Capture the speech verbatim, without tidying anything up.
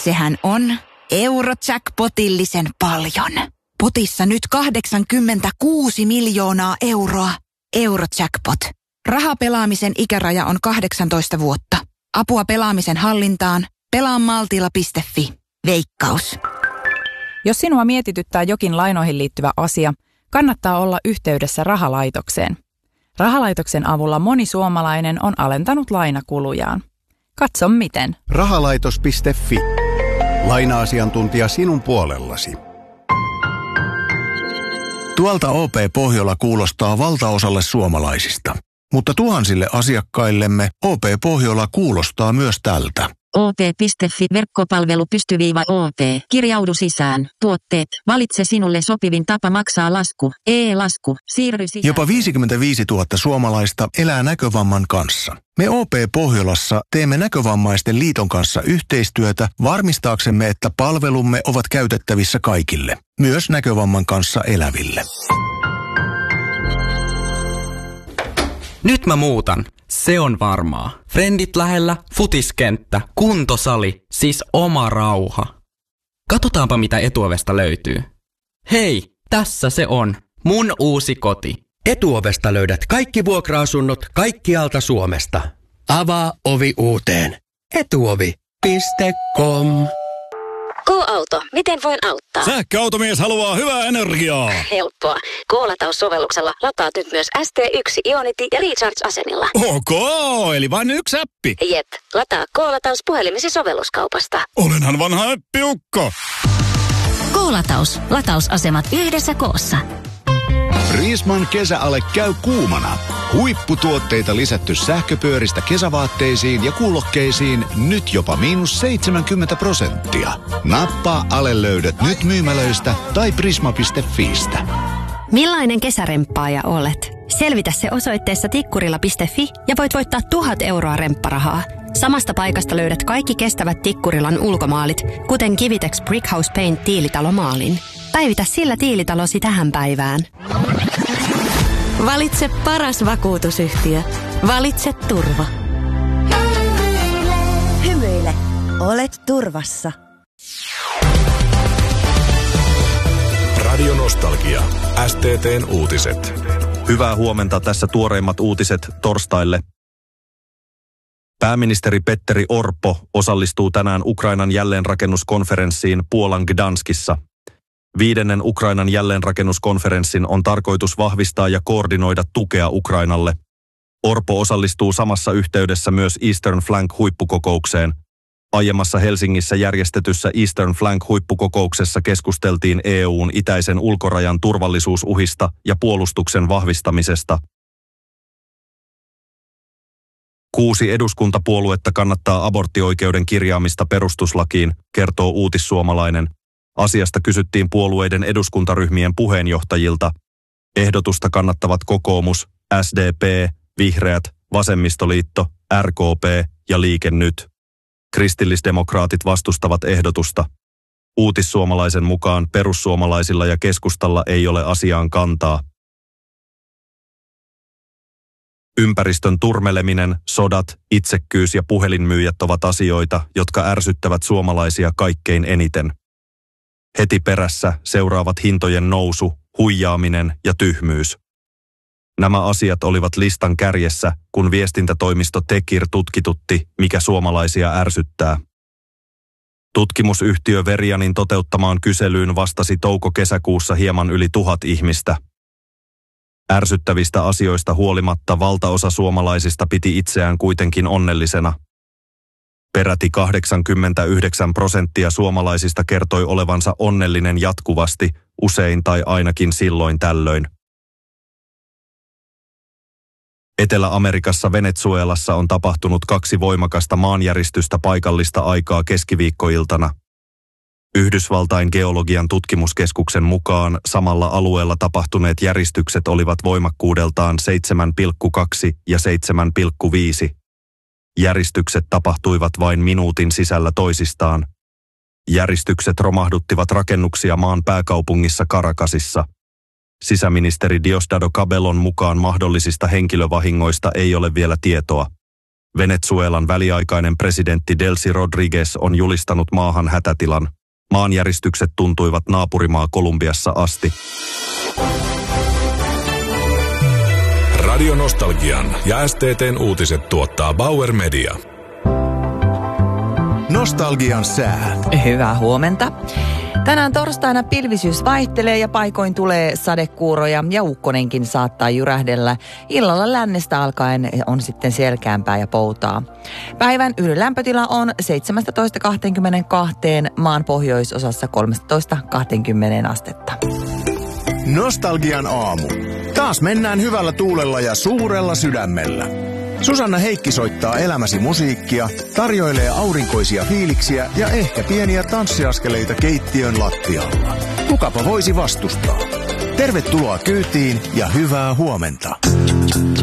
Sehän on Eurojackpotillisen paljon. Potissa nyt kahdeksankymmentäkuusi miljoonaa euroa. Eurojackpot. Rahapelaamisen ikäraja on kahdeksantoista vuotta. Apua pelaamisen hallintaan. pelaa maltilla piste fi. Veikkaus. Jos sinua mietityttää jokin lainoihin liittyvä asia, kannattaa olla yhteydessä rahalaitokseen. Rahalaitoksen avulla moni suomalainen on alentanut lainakulujaan. Katso miten. Rahalaitos piste fi. Laina-asiantuntija sinun puolellasi. Tuolta O P Pohjola kuulostaa valtaosalle suomalaisista. Mutta tuhansille asiakkaillemme O P Pohjola kuulostaa myös tältä. O P piste fi verkkopalvelu pystyviiva O P. Kirjaudu sisään. Tuotteet. Valitse sinulle sopivin tapa maksaa lasku. E-lasku. Siirry sisään. Jopa viisikymmentäviisituhatta suomalaista elää näkövamman kanssa. Me O P Pohjolassa teemme Näkövammaisten liiton kanssa yhteistyötä varmistaaksemme, että palvelumme ovat käytettävissä kaikille, myös näkövamman kanssa eläville. Nyt mä muutan. Se on varmaa. Frendit lähellä, futiskenttä, kuntosali, siis oma rauha. Katsotaanpa mitä Etuovesta löytyy. Hei, tässä se on. Mun uusi koti. Etuovesta löydät kaikki vuokra-asunnot kaikkialta Suomesta. Avaa ovi uuteen. Etuovi piste com. K-auto, miten voin auttaa? Sähköautomies haluaa hyvää energiaa. Helppoa. K-lataussovelluksella lataat nyt myös S T yksi Ionity ja Recharge-asenilla. Ok, eli vain yksi appi. Jep, lataa K-lataus puhelimesi sovelluskaupasta. Olenhan vanha äppiukko. K-lataus. Latausasemat yhdessä koossa. Prisman kesäale käy kuumana. Huipputuotteita lisätty sähköpyöristä kesävaatteisiin ja kuulokkeisiin nyt jopa miinus seitsemänkymmentä prosenttia. Nappaa Ale löydät nyt myymälöistä tai prisma piste fiistä. Millainen kesäremppaaja olet? Selvitä se osoitteessa tikkurila piste fi ja voit voittaa tuhat euroa rempparahaa. Samasta paikasta löydät kaikki kestävät Tikkurilan ulkomaalit, kuten Kivitex Brickhouse Paint tiilitalomaalin. Päivitä sillä tiilitalosi tähän päivään. Valitse paras vakuutusyhtiö. Valitse turva. Hymyile. Olet turvassa. Radio Nostalgia. S T T:n uutiset. Hyvää huomenta, tässä tuoreimmat uutiset torstaille. Pääministeri Petteri Orpo osallistuu tänään Ukrainan jälleenrakennuskonferenssiin Puolan Gdanskissa. Viidennen Ukrainan jälleenrakennuskonferenssin on tarkoitus vahvistaa ja koordinoida tukea Ukrainalle. Orpo osallistuu samassa yhteydessä myös Eastern Flank-huippukokoukseen. Aiemmassa Helsingissä järjestetyssä Eastern Flank-huippukokouksessa keskusteltiin E U:n itäisen ulkorajan turvallisuusuhista ja puolustuksen vahvistamisesta. Kuusi eduskuntapuoluetta kannattaa aborttioikeuden kirjaamista perustuslakiin, kertoo Uutissuomalainen. Asiasta kysyttiin puolueiden eduskuntaryhmien puheenjohtajilta. Ehdotusta kannattavat kokoomus, S D P, Vihreät, Vasemmistoliitto, R K P ja Liike Nyt. Kristillisdemokraatit vastustavat ehdotusta. Uutissuomalaisen mukaan perussuomalaisilla ja keskustalla ei ole asiaan kantaa. Ympäristön turmeleminen, sodat, itsekkyys ja puhelinmyyjät ovat asioita, jotka ärsyttävät suomalaisia kaikkein eniten. Heti perässä seuraavat hintojen nousu, huijaaminen ja tyhmyys. Nämä asiat olivat listan kärjessä, kun viestintätoimisto Tekir tutkitutti, mikä suomalaisia ärsyttää. Tutkimusyhtiö Verianin toteuttamaan kyselyyn vastasi touko-kesäkuussa hieman yli tuhat ihmistä. Ärsyttävistä asioista huolimatta valtaosa suomalaisista piti itseään kuitenkin onnellisena. Peräti kahdeksankymmentäyhdeksän prosenttia suomalaisista kertoi olevansa onnellinen jatkuvasti, usein tai ainakin silloin tällöin. Etelä-Amerikassa Venezuelassa on tapahtunut kaksi voimakasta maanjäristystä paikallista aikaa keskiviikkoiltana. Yhdysvaltain geologian tutkimuskeskuksen mukaan samalla alueella tapahtuneet järistykset olivat voimakkuudeltaan seitsemän pilkku kaksi ja seitsemän pilkku viisi. Järistykset tapahtuivat vain minuutin sisällä toisistaan. Järistykset romahduttivat rakennuksia maan pääkaupungissa Caracasissa. Sisäministeri Diosdado Cabellon mukaan mahdollisista henkilövahingoista ei ole vielä tietoa. Venezuelan väliaikainen presidentti Delcy Rodriguez on julistanut maahan hätätilan. Maanjäristykset tuntuivat naapurimaa Kolumbiassa asti. Radio Nostalgian ja S T T:n uutiset tuottaa Bauer Media. Nostalgian sää. Hyvää huomenta. Tänään torstaina pilvisyys vaihtelee ja paikoin tulee sadekuuroja ja ukkonenkin saattaa jyrähdellä. Illalla lännestä alkaen on sitten selkeämpää ja poutaa. Päivän ylilämpötila on seitsemästätoista kaksikymmentäkaksi, maan pohjoisosassa kolmetoista kaksikymmentä astetta. Nostalgian aamu. Taas mennään hyvällä tuulella ja suurella sydämellä. Susanna Heikki soittaa elämäsi musiikkia, tarjoilee aurinkoisia fiiliksiä ja ehkä pieniä tanssiaskeleita keittiön lattialla. Kukapa voisi vastustaa? Tervetuloa kyytiin ja hyvää huomenta.